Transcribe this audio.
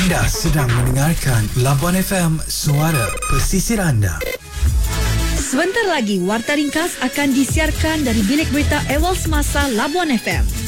Anda sedang mendengarkan Labuan FM, suara pesisir anda. Sebentar lagi, Warta Ringkas akan disiarkan dari Bilik Berita Awal Semasa Labuan FM.